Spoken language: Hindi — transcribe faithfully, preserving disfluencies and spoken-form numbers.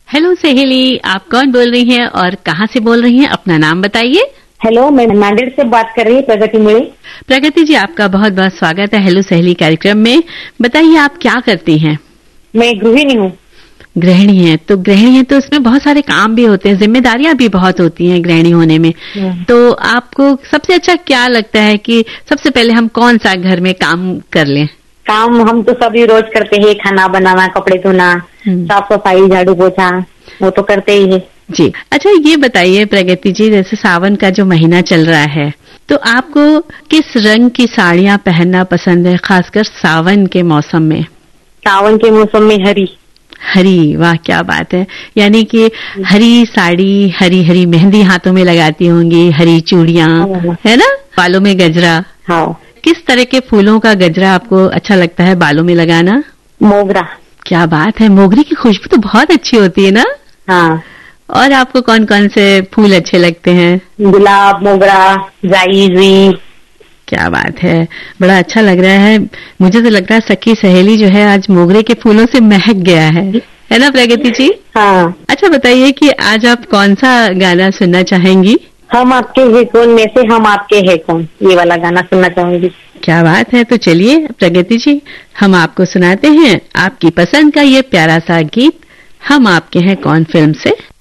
हेलो सहेली, आप कौन बोल रही हैं और कहाँ से बोल रही हैं? अपना नाम बताइए। हेलो, मैं नांदेड़ से बात कर रही हूँ, प्रगति मुड़े। प्रगति जी, आपका बहुत बहुत स्वागत है हेलो सहेली कार्यक्रम में। बताइए, आप क्या करती हैं? मैं गृहिणी हूँ। गृहिणी हैं, तो गृहिणी हैं तो उसमें बहुत सारे काम भी होते हैं, जिम्मेदारियां भी बहुत होती हैं गृहिणी होने में। तो आपको सबसे अच्छा क्या लगता है कि सबसे पहले हम कौन सा घर में काम कर लें? काम हम तो सभी रोज करते हैं, खाना बनाना, कपड़े धोना, साफ सफाई, झाड़ू पोछा, वो तो करते ही है जी। अच्छा, ये बताइए प्रगति जी, जैसे सावन का जो महीना चल रहा है, तो आपको किस रंग की साड़ियाँ पहनना पसंद है, खासकर सावन के मौसम में? सावन के मौसम में हरी हरी, वाह क्या बात है। यानी कि हरी साड़ी, हरी हरी मेहंदी हाथों में लगाती होंगी, हरी चूड़ियाँ, है ना, बालों में गजरा। हाँ। किस तरह के फूलों का गजरा आपको अच्छा लगता है बालों में लगाना? मोगरा। क्या बात है, मोगरे की खुशबू तो बहुत अच्छी होती है ना। हाँ। और आपको कौन कौन से फूल अच्छे लगते हैं? गुलाब, मोगरा, जाई, जुई। क्या बात है, बड़ा अच्छा लग रहा है। मुझे तो लग रहा है सखी सहेली जो है आज मोगरे के फूलों से महक गया है है ना प्रगति जी? हाँ। अच्छा बताइए कि आज आप कौन सा गाना सुनना चाहेंगी? हम आपके है कौन में से हम आपके है कौन, ये वाला गाना सुनना चाहूंगी। क्या बात है, तो चलिए प्रगति जी, हम आपको सुनाते हैं आपकी पसंद का ये प्यारा सा गीत, हम आपके हैं कौन फिल्म से।